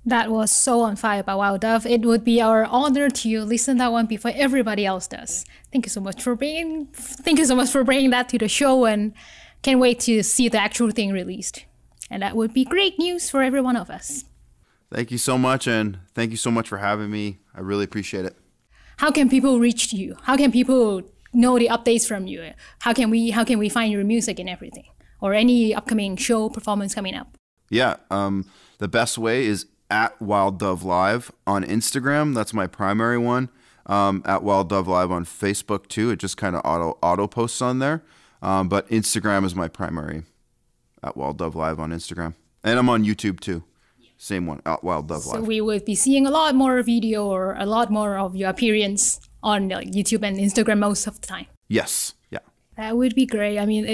That was so on fire by Wild Dove. It would be our honor to listen to that one before everybody else does. Thank you so much for bringing that to the show, and can't wait to see the actual thing released. And that would be great news for every one of us. Thank you so much, and thank you so much for having me. I really appreciate it. How can people reach you? How can people know the updates from you? How can we find your music and everything? Or any upcoming show performance coming up? Yeah, the best way is at Wild Dove Live on Instagram. That's my primary one. At Wild Dove Live on Facebook too. It just kind of auto posts on there. But Instagram is my primary. At Wild Dove Live on Instagram. And I'm on YouTube too. Same one, at Wild Dove Live. So we would be seeing a lot more video or a lot more of your appearance on YouTube and Instagram most of the time. Yes. Yeah. That would be great. I mean,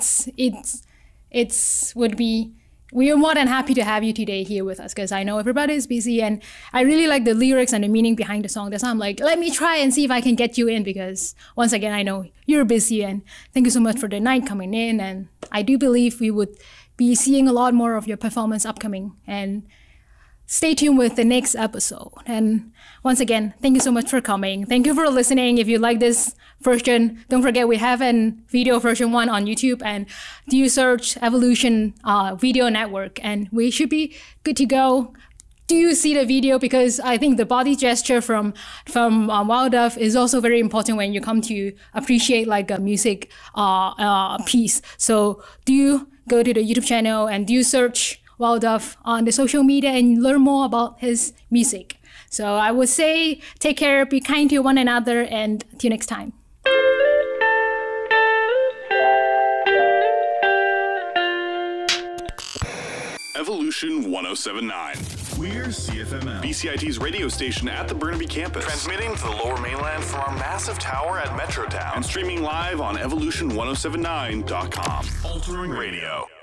we are more than happy to have you today here with us, because I know everybody is busy, and I really like the lyrics and the meaning behind the song. That's why I'm like, let me try and see if I can get you in, because once again, I know you're busy, and thank you so much for the night coming in. And I do believe we would be seeing a lot more of your performance upcoming, and stay tuned with the next episode. And once again, thank you so much for coming. Thank you for listening. If you like this version, don't forget we have a video version 1 on YouTube, and do you search Evolution Video Network, and we should be good to go. Do you see the video? Because I think the body gesture from Wild Dove is also very important when you come to appreciate like a music piece. So do you go to the YouTube channel and do you search Wild Dove on the social media and learn more about his music. So I would say take care, be kind to one another, and till next time. Evolution 1079. We're CFML, BCIT's radio station at the Burnaby campus. transmitting to the Lower Mainland from our massive tower at Metrotown. And streaming live on evolution1079.com. Altering Radio.